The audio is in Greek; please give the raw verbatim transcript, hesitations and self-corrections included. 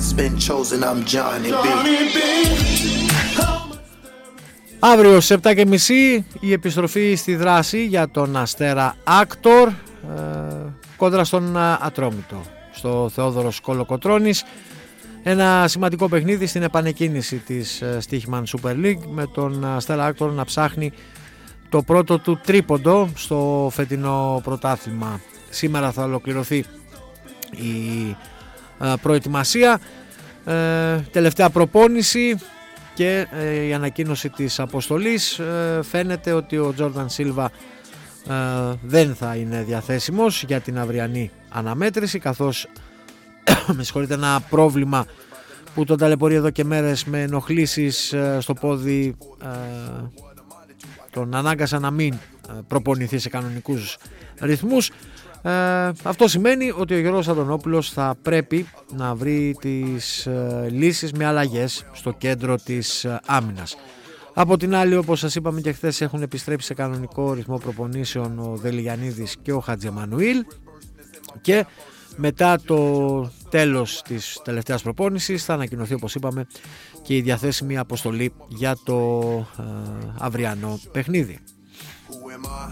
Αύριο στις επτά και μισή η επιστροφή στη δράση για τον Αστέρα Άκτορ ε, κόντρα στον Ατρόμητο στο Θεόδωρος Κολοκοτρώνης. Ένα σημαντικό παιχνίδι στην επανεκκίνηση της Στίχημαν Super League, με τον Αστέρα Άκτορ να ψάχνει το πρώτο του τρίποντο στο φετινό πρωτάθλημα. Σήμερα θα ολοκληρωθεί η ε, προετοιμασία, ε, τελευταία προπόνηση και ε, η ανακοίνωση της αποστολής. Ε, φαίνεται ότι ο Τζόρνταν Σίλβα ε, δεν θα είναι διαθέσιμος για την αυριανή αναμέτρηση, καθώς με συγχωρείτε, ένα πρόβλημα που τον ταλαιπωρεί εδώ και μέρες με ενοχλήσεις ε, στο πόδι ε, τον ανάγκασαν να μην προπονηθεί σε κανονικούς ρυθμούς. Ε, αυτό σημαίνει ότι ο Γιώργος Αντωνόπουλος θα πρέπει να βρει τις ε, λύσεις με αλλαγές στο κέντρο της ε, άμυνας. Από την άλλη, όπως σας είπαμε και χθες, έχουν επιστρέψει σε κανονικό ρυθμό προπονήσεων ο Δελιγιαννίδης και ο Χατζεμανουήλ, και μετά το τέλος της τελευταίας προπόνησης θα ανακοινωθεί, όπως είπαμε, και η διαθέσιμη αποστολή για το ε, αυριανό παιχνίδι.